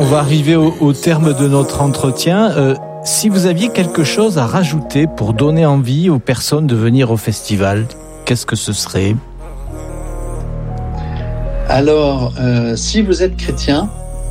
on va arriver au terme de notre entretien. Si vous aviez quelque chose à rajouter pour donner envie aux personnes de venir au festival, qu'est-ce que ce serait ? Alors, si vous êtes chrétien,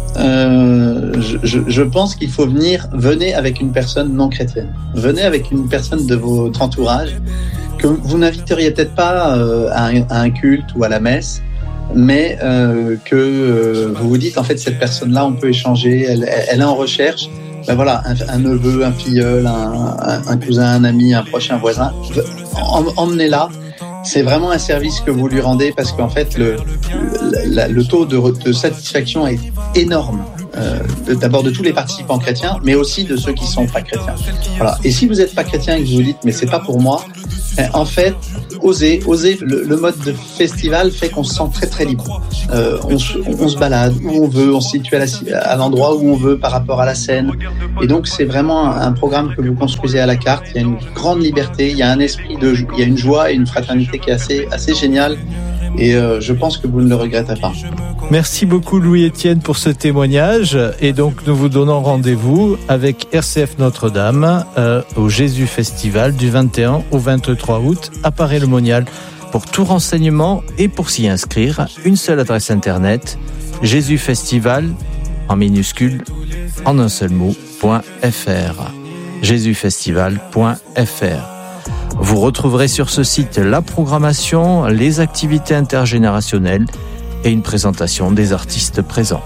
je pense qu'il faut venez avec une personne non chrétienne. Venez avec une personne de votre entourage que vous n'inviteriez peut-être pas à un culte ou à la messe, mais que vous vous dites, en fait, cette personne-là, on peut échanger, elle est en recherche. Ben voilà, un neveu, un filleul, un cousin, un ami, un proche, un voisin, emmenez-la. C'est vraiment un service que vous lui rendez parce qu'en fait, le taux de satisfaction est énorme. D'abord de tous les participants chrétiens, mais aussi de ceux qui sont pas chrétiens. Voilà. Et si vous n'êtes pas chrétien et que vous vous dites mais c'est pas pour moi, en fait, osez. Le mode de festival fait qu'on se sent très très libre. On se balade où on veut, on se situe à l'endroit où on veut par rapport à la scène. Et donc c'est vraiment un programme que vous construisez à la carte. Il y a une grande liberté, il y a un esprit il y a une joie et une fraternité qui est assez géniale. Et je pense que vous ne le regretterez pas. Merci beaucoup Louis-Étienne pour ce témoignage. Et donc nous vous donnons rendez-vous avec RCF Notre-Dame au Jésus Festival du 21 au 23 août à Paray-le-Monial. Pour tout renseignement et pour s'y inscrire, une seule adresse internet, jésusfestival en minuscule en un seul mot .fr. jésusfestival.fr. Vous retrouverez sur ce site la programmation, les activités intergénérationnelles et une présentation des artistes présents.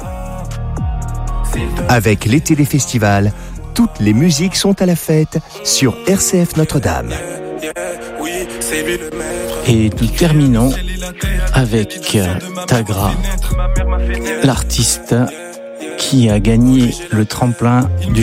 Avec les téléfestivals, toutes les musiques sont à la fête sur RCF Notre-Dame. Et nous terminons avec Tagra, l'artiste qui a gagné le tremplin du